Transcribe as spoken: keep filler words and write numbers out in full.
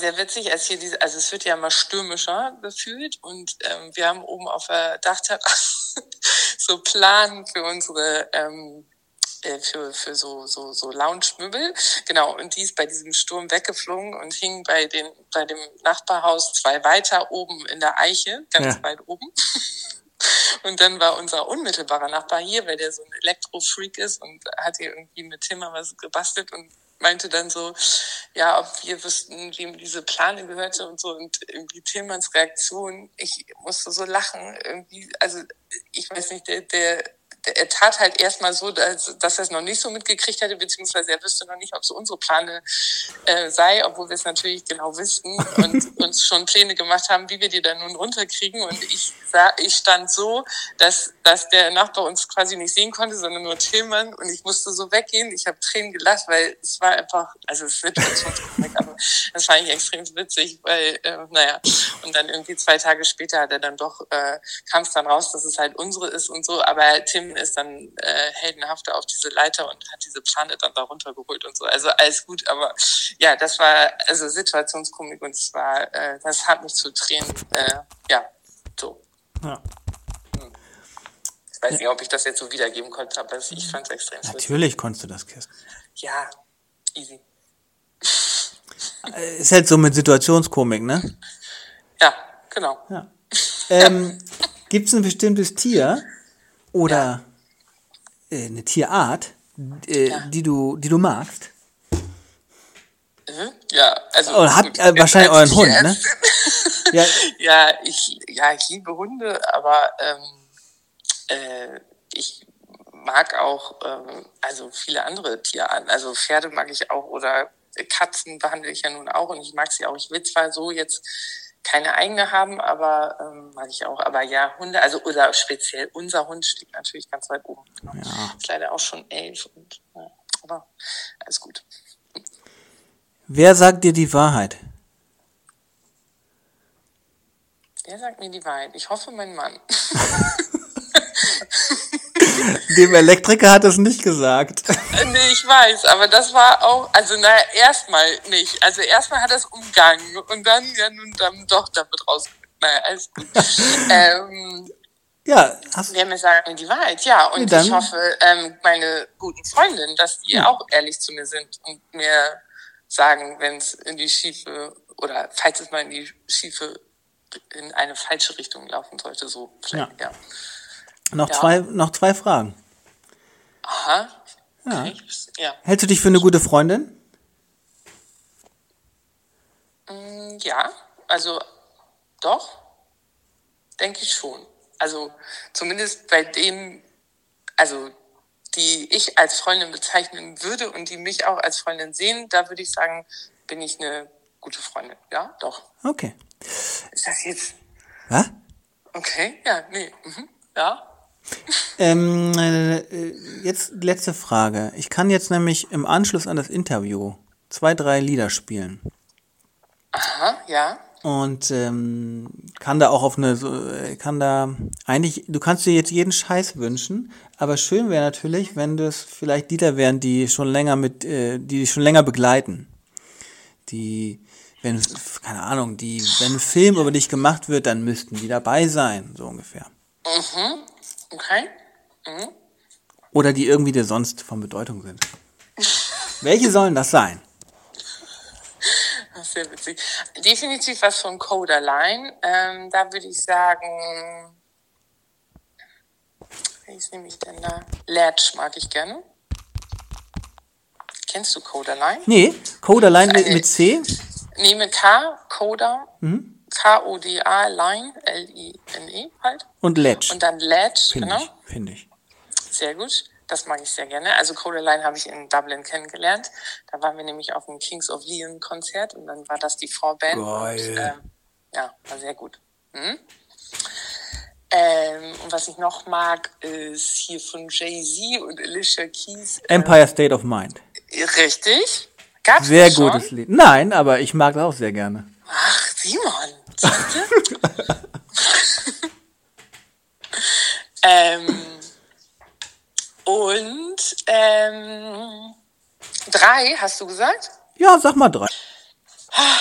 sehr witzig, als hier diese, also es wird ja immer stürmischer gefühlt und ähm, wir haben oben auf der Dachterrasse so Plan für unsere ähm, für für so so so Lounge-Möbel, genau, und die ist bei diesem Sturm weggeflogen und hing bei den bei dem Nachbarhaus zwei weiter oben in der Eiche, ganz ja. weit oben. Und dann war unser unmittelbarer Nachbar hier, weil der so ein Elektro-Freak ist und hat hier irgendwie mit Timmer was gebastelt und meinte dann so, ja, ob wir wüssten, wem diese Plane gehörte und so, und irgendwie Tillmanns Reaktion, ich musste so lachen, irgendwie, also ich weiß nicht, der, der er tat halt erstmal so, dass, dass er es noch nicht so mitgekriegt hätte, beziehungsweise er wüsste noch nicht, ob es so unsere Plane äh, sei, obwohl wir es natürlich genau wüssten und uns schon Pläne gemacht haben, wie wir die dann nun runterkriegen. Und ich sah, ich stand so, dass, dass der Nachbar uns quasi nicht sehen konnte, sondern nur Tillmann, und ich musste so weggehen. Ich habe Tränen gelacht, weil es war einfach, also es wird schon Komik, aber das fand ich extrem witzig, weil, äh, naja, und dann irgendwie zwei Tage später hat er dann doch, äh, kam es dann raus, dass es halt unsere ist und so, aber Tim ist dann äh, heldenhafter auf diese Leiter und hat diese Plane dann da runtergeholt und so. Also alles gut, aber ja, das war also Situationskomik, und es war, äh, das hat mich zu Tränen, äh, ja, so. Ja. Hm. Ich weiß nicht, ob ich das jetzt so wiedergeben konnte, aber ich fand es extrem witzig. Natürlich konntest du das, Kirsten. Ja, easy. Ist halt so mit Situationskomik, ne? Ja, genau. Ja. Ähm, gibt es ein bestimmtes Tier oder ja. äh, eine Tierart, äh, ja. die du, die du magst? Mhm. Ja, also oder habt äh, wahrscheinlich euren Hund, ne? ja. ja, ich, ja, ich liebe Hunde, aber ähm, äh, ich mag auch ähm, also viele andere Tierarten. Also Pferde mag ich auch, oder Katzen behandle ich ja nun auch, und ich mag sie auch. Ich will zwar so jetzt keine eigene haben, aber ähm, mag ich auch. Aber ja, Hunde, also oder speziell unser Hund steht natürlich ganz weit oben. Genau. Ja. Ist leider auch schon elf, und ja, aber alles gut. Wer sagt dir die Wahrheit? Wer sagt mir die Wahrheit? Ich hoffe, mein Mann. Dem Elektriker hat es nicht gesagt. Nee, ich weiß, aber das war auch, also naja, erstmal nicht. Also erstmal hat er es umgangen und dann, ja nun dann doch damit raus. Naja, alles gut. ähm, ja, hast wer mir sagt die Wahrheit, ja. Und nee, ich hoffe, ähm, meine guten Freundinnen, dass die ja. auch ehrlich zu mir sind und mir sagen, wenn es in die schiefe, oder falls es mal in die schiefe, in eine falsche Richtung laufen sollte, so vielleicht, ja. ja. Noch, ja. zwei, noch zwei Fragen. Aha. Okay. Ja. ja. Hältst du dich für eine gute Freundin? Ja, also doch, denke ich schon. Also zumindest bei denen, also die ich als Freundin bezeichnen würde und die mich auch als Freundin sehen, da würde ich sagen, bin ich eine gute Freundin. Ja, doch. Okay. Ist das jetzt? Was? Okay, ja, nee, mhm. ja. Ähm, äh, jetzt letzte Frage. Ich kann jetzt nämlich im Anschluss an das Interview zwei, drei Lieder spielen. Aha, ja. Und ähm, kann da auch auf eine, so, kann da eigentlich, du kannst dir jetzt jeden Scheiß wünschen, aber schön wäre natürlich, wenn das vielleicht Lieder wären, die schon länger mit, äh, die dich schon länger begleiten. Die, wenn, keine Ahnung, die, wenn ein Film über dich gemacht wird, dann müssten die dabei sein, so ungefähr. Mhm. Okay. Mhm. Oder die irgendwie dir sonst von Bedeutung sind. Welche sollen das sein? Das ist sehr witzig. Definitiv was von Codaline. Ähm, da würde ich sagen, welches nehme ich denn da? Latch mag ich gerne. Kennst du Codaline? Nee, Codaline mit, mit C? Nee, mit K, Coda. Mhm. K O D A, Line, L I N E halt. Und Latch. Und dann Latch, find genau. Ich, finde ich. Sehr gut. Das mag ich sehr gerne. Also Codaline habe ich in Dublin kennengelernt. Da waren wir nämlich auf dem Kings of Leon Konzert und dann war das die Vorband. Geil. Und, ähm, ja, war sehr gut. Hm? Ähm, und was ich noch mag, ist hier von Jay-Z und Alicia Keys. Empire State of Mind. Richtig. Gab's sehr das schon? Gutes Lied. Nein, aber ich mag das auch sehr gerne. Ach, Simon. Siehst du? ähm, und ähm, drei, hast du gesagt? Ja, sag mal drei.